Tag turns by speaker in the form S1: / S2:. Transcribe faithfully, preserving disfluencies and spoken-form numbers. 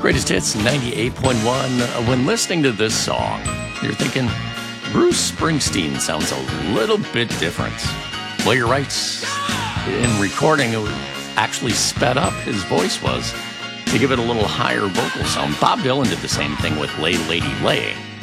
S1: Greatest Hits ninety-eight point one. When listening to this song, you're thinking, Bruce Springsteen sounds a little bit different. Well, you're right. In recording, it actually sped up, his voice was, to give it a little higher vocal sound. Bob Dylan did the same thing with Lay Lady Lay.